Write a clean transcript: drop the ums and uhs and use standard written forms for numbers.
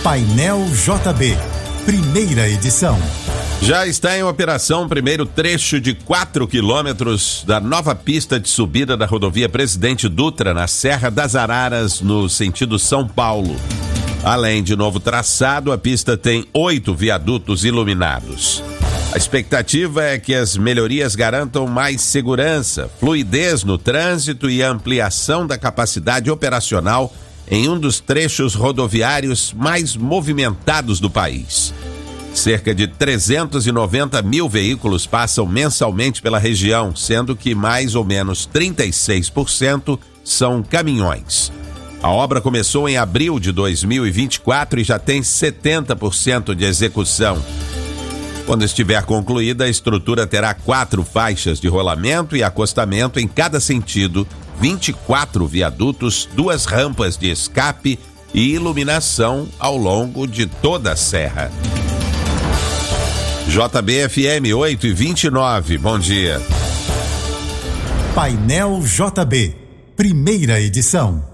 Painel JB, primeira edição. Já está em operação o primeiro trecho de 4 quilômetros da nova pista de subida da rodovia Presidente Dutra, na Serra das Araras, no sentido São Paulo. Além de novo traçado, a pista tem 8 viadutos iluminados. A expectativa é que as melhorias garantam mais segurança, fluidez no trânsito e ampliação da capacidade operacional em um dos trechos rodoviários mais movimentados do país. Cerca de 390 mil veículos passam mensalmente pela região, sendo que mais ou menos 36% são caminhões. A obra começou em abril de 2024 e já tem 70% de execução. Quando estiver concluída, a estrutura terá 4 faixas de rolamento e acostamento em cada sentido, 24 viadutos, 2 rampas de escape e iluminação ao longo de toda a serra. JBFM 8h29, bom dia. Painel JB, primeira edição.